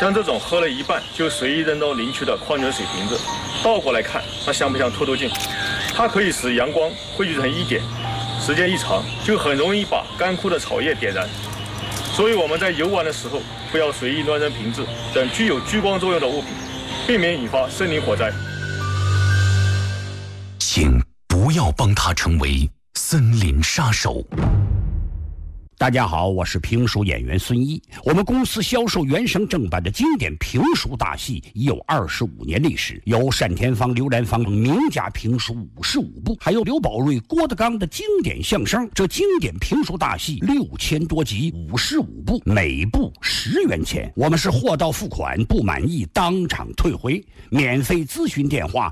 像这种喝了一半就随意扔到林区的矿泉水瓶子，倒过来看，它像不像透透镜？它可以使阳光汇聚成一点，时间一长，就很容易把干枯的草叶点燃。所以我们在游玩的时候，不要随意乱扔瓶子等具有聚光作用的物品，避免引发森林火灾。 请不要帮他成为森林杀手。 大家好，我是评书演员孙一。我们公司销售原声正版的经典评书大戏已有25年历史，有单田芳、刘兰芳名家评书55部，还有刘宝瑞、郭德纲的经典相声。这经典评书大戏6000多集，55部，每部10元钱。我们是货到付款，不满意当场退回。免费咨询电话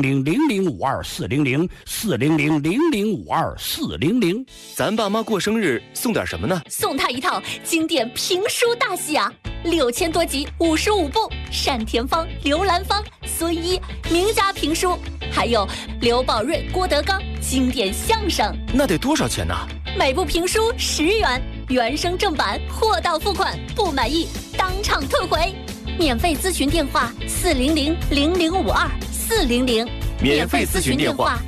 400-0052-400，400-0052-400。 咱爸妈过生日送点什么呢？ 送他一套经典评书大戏啊，6000多集55部，单田芳、刘兰芳、孙一名家评书，还有刘宝瑞、郭德纲经典相声。 那得多少钱呢？ 每部评书10元，原声正版，货到付款，不满意当场退回。免费咨询电话400-0052-400， 免费咨询电话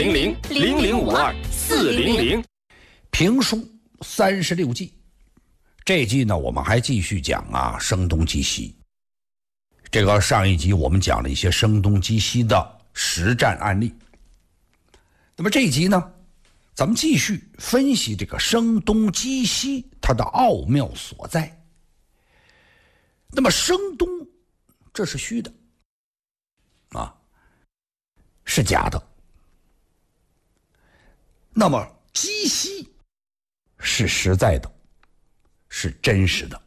400-0052-400。 评书36季，这季呢，我们还继续讲声东击西。这个上一集我们讲了一些声东击西的实战案例，那么这一集呢，咱们继续分析这个声东击西它的奥妙所在。那么声东，这是虚的是假的。那么击西是实在的，是真实的。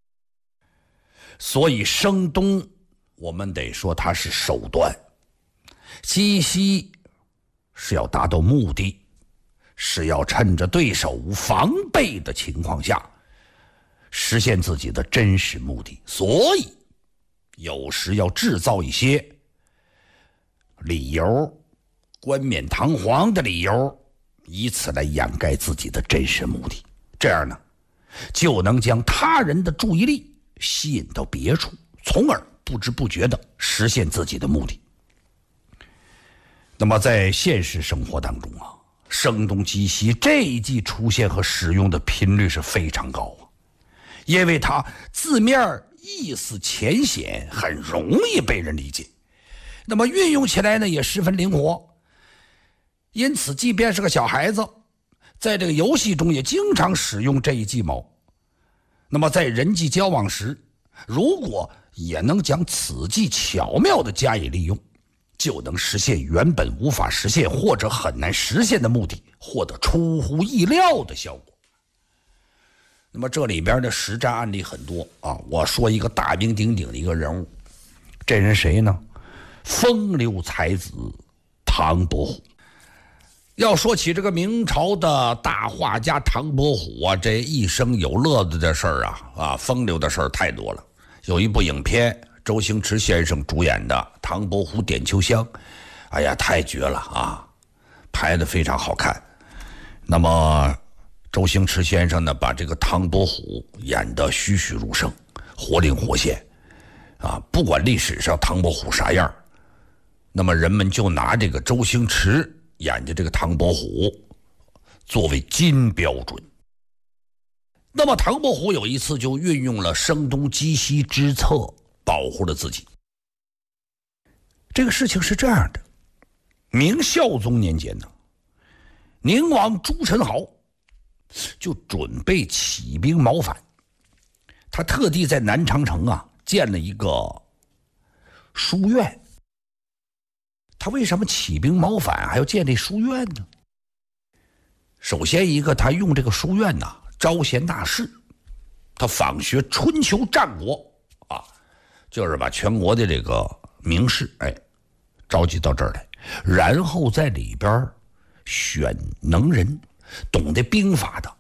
所以声东我们得说它是手段，击西是要达到目的，是要趁着对手无防备的情况下实现自己的真实目的。所以有时要制造一些理由，冠冕堂皇的理由，以此来掩盖自己的真实目的，这样呢，就能将他人的注意力吸引到别处，从而不知不觉地实现自己的目的。那么在现实生活当中声东击西这一季出现和使用的频率是非常高因为它字面意思浅显，很容易被人理解，那么运用起来呢也十分灵活。因此即便是个小孩子，在这个游戏中也经常使用这一计谋。那么在人际交往时，如果也能将此计巧妙地加以利用，就能实现原本无法实现或者很难实现的目的，获得出乎意料的效果。那么这里边的实战案例很多我说一个大名鼎鼎的一个人物，这人谁呢？风流才子唐伯虎。要说起这个明朝的大画家唐伯虎这一生有乐子的事儿风流的事儿太多了。有一部影片，周星驰先生主演的《唐伯虎点秋香》，哎呀，太绝了拍得非常好看。那么周星驰先生呢，把这个唐伯虎演得栩栩如生，活灵活现不管历史上唐伯虎啥样，那么人们就拿这个周星驰演的这个唐伯虎作为金标准。那么唐伯虎有一次就运用了声东击西之策，保护了自己。这个事情是这样的，明孝宗年间呢，宁王朱宸濠就准备起兵谋反，他特地在南长城建了一个书院。他为什么起兵谋反还要建立书院呢？首先一个，他用这个书院招贤纳士，他仿学春秋战国就是把全国的这个名士召集到这儿来，然后在里边选能人，懂得兵法的，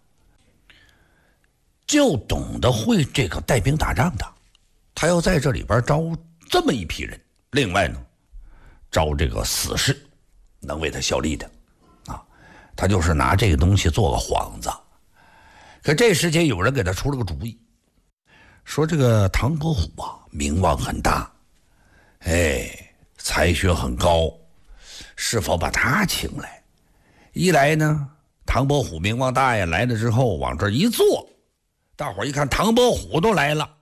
就懂得会这个带兵打仗的，他要在这里边招这么一批人。另外呢，招这个死士能为他效力的他就是拿这个东西做个幌子。可这时间有人给他出了个主意， 说这个唐伯虎啊，名望很大，才学很高，是否把他请来？一来呢，唐伯虎名望大呀，来了之后往这一坐，大伙儿一看唐伯虎都来了，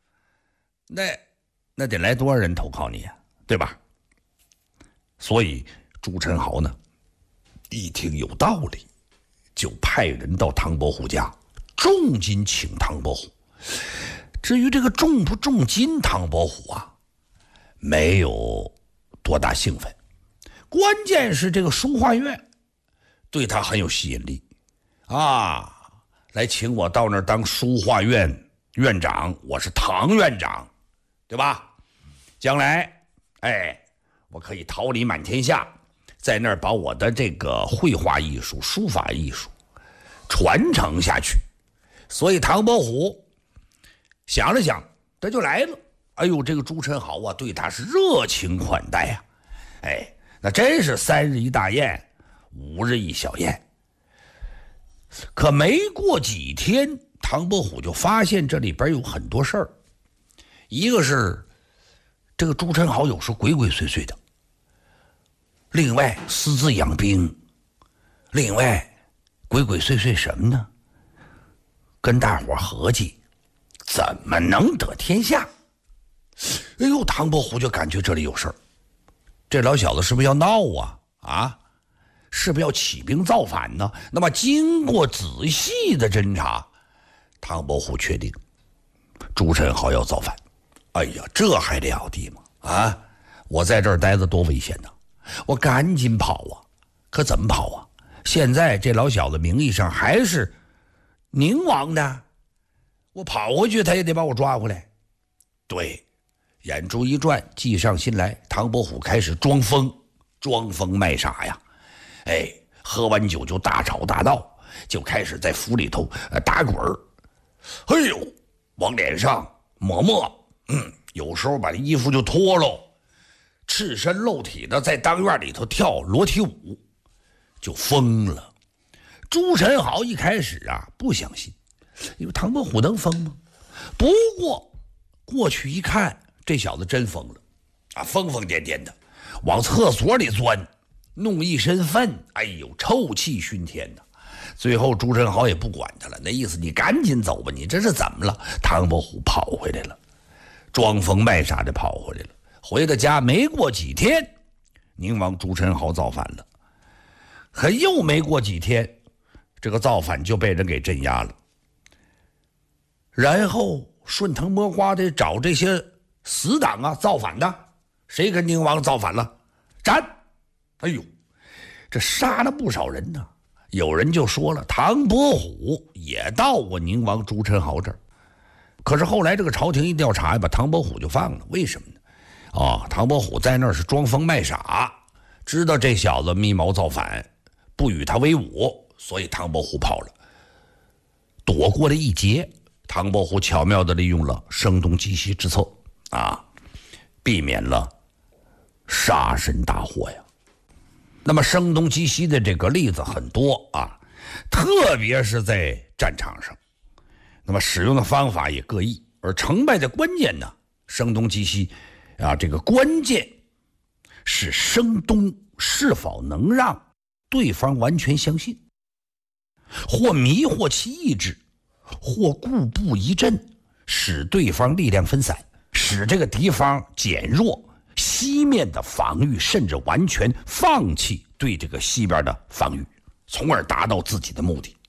那得来多少人投靠你啊，对吧？所以朱宸濠呢，一听有道理，就派人到唐伯虎家重金请唐伯虎。至于这个重不重金，唐伯虎啊没有多大兴奋，关键是这个书画院对他很有吸引力啊，来请我到那儿当书画院院长，我是唐院长，对吧？将来我可以桃李满天下，在那儿把我的这个绘画艺术、书法艺术传承下去。所以唐伯虎想了想，他就来了。哎呦，这个朱宸濠啊，对他是热情款待啊，那真是3日一大宴，5日一小宴。可没过几天，唐伯虎就发现这里边有很多事儿。一个是这个朱宸濠有时候鬼鬼祟祟的，另外私自养兵，另外鬼鬼祟祟什么呢？跟大伙合计怎么能得天下。哎呦，唐伯虎就感觉这里有事儿，这老小子是不是要闹啊？是不是要起兵造反呢？那么经过仔细的侦查，唐伯虎确定朱宸濠要造反。哎呀，这还了得吗？我在这儿待着多危险呢，我赶紧跑啊！可怎么跑啊？现在这老小子名义上还是宁王的，我跑回去他也得把我抓回来。对，眼珠一转，计上心来，唐伯虎开始装疯卖傻呀。喝完酒就大吵大闹，就开始在府里头打滚儿，往脸上抹，有时候把衣服就脱喽，赤身露体的在当院里头跳裸体舞，就疯了。朱宸濠一开始啊不相信，因为唐伯虎能疯吗？不过过去一看，这小子真疯了啊，疯疯癫癫的往厕所里钻，弄一身粪，臭气熏天的。最后朱宸濠也不管他了，那意思你赶紧走吧，你这是怎么了？唐伯虎跑回来了，装疯卖傻的跑回来了。回到家没过几天，宁王朱宸濠造反了。可又没过几天，这个造反就被人给镇压了。然后顺藤摸瓜的找这些死党啊，造反的，谁跟宁王造反了？斩！这杀了不少人呢。有人就说了，唐伯虎也到过宁王朱宸濠这儿。可是后来这个朝廷一调查，把唐伯虎就放了。为什么呢？唐伯虎在那儿是装疯卖傻，知道这小子密谋造反，不与他为伍，所以唐伯虎跑了，躲过了一劫。唐伯虎巧妙地利用了声东击西之策避免了杀身大祸呀。那么声东击西的这个例子很多特别是在战场上，那么使用的方法也各异，而成败的关键呢，声东击西这个关键是声东是否能让对方完全相信，或迷惑其意志，或固步一阵，使对方力量分散，使这个敌方减弱西面的防御，甚至完全放弃对这个西边的防御，从而达到自己的目的。